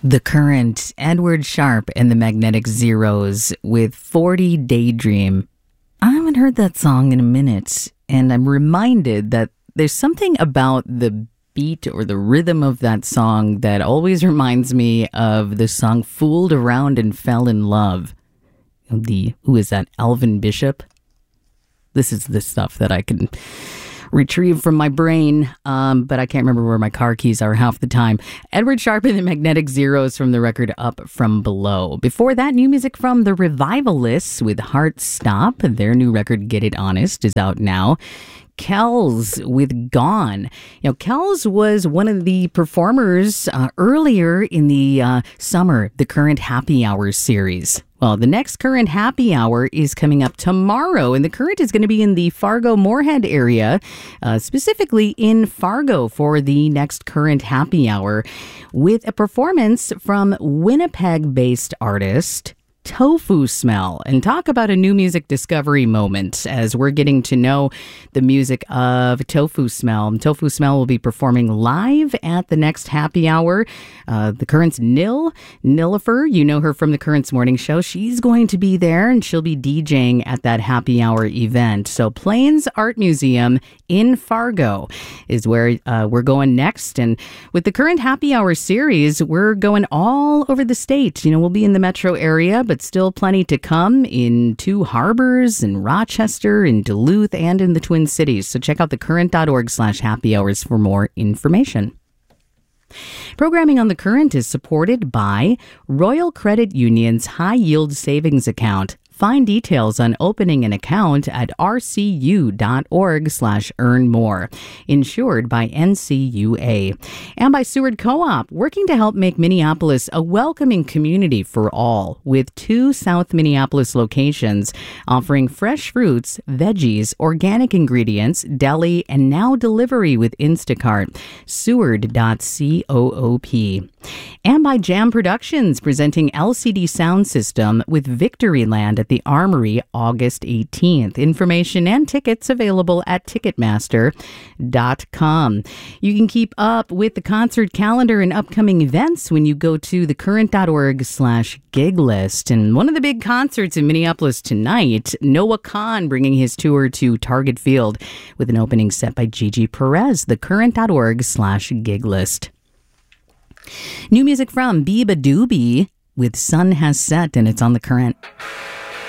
The Current, Edward Sharpe and the Magnetic Zeros with 40 Daydream. I haven't heard that song in a minute, and I'm reminded that there's something about the beat or the rhythm of that song that always reminds me of the song Fooled Around and Fell in Love. Who is that, Alvin Bishop? This is the stuff that I can retrieve from my brain, but I can't remember where my car keys are half the time. Edward Sharpe and the Magnetic Zeros from the record Up From Below. Before that, new music from the Revivalists with Heart Stop. Their new record, Get It Honest, is out now. Kells with Gone. Kells was one of the performers earlier in the summer, the Current Happy Hour series. Well, the next Current Happy Hour is coming up tomorrow, and the Current is going to be in the Fargo-Moorhead area, specifically in Fargo for the next Current Happy Hour, with a performance from Winnipeg-based artist Tofu Smell. And talk about a new music discovery moment as we're getting to know the music of Tofu Smell. Tofu Smell will be performing live at the next happy hour. The Current's Nilifer, you know her from the Current's morning show. She's going to be there and she'll be DJing at that happy hour event. So Plains Art Museum in Fargo is where we're going next. And with the Current Happy Hour series, we're going all over the state. We'll be in the metro area, but still plenty to come in Two Harbors, in Rochester, in Duluth, and in the Twin Cities. So check out thecurrent.org/happy hours for more information. Programming on The Current is supported by Royal Credit Union's High Yield Savings Account. Find details on opening an account at rcu.org/earnmore. Insured by NCUA. And by Seward Co-op, working to help make Minneapolis a welcoming community for all, with 2 South Minneapolis locations offering fresh fruits, veggies, organic ingredients, deli, and now delivery with Instacart. Seward.coop. And by Jam Productions, presenting LCD Sound System with Victoryland at the Armory August 18th. Information and tickets available at Ticketmaster.com. You can keep up with the concert calendar and upcoming events when you go to thecurrent.org/gig list. And one of the big concerts in Minneapolis tonight, Noah Kahan bringing his tour to Target Field with an opening set by Gigi Perez. Thecurrent.org/gig list. New music from Biba Doobie with Sun Has Set, and it's on The Current.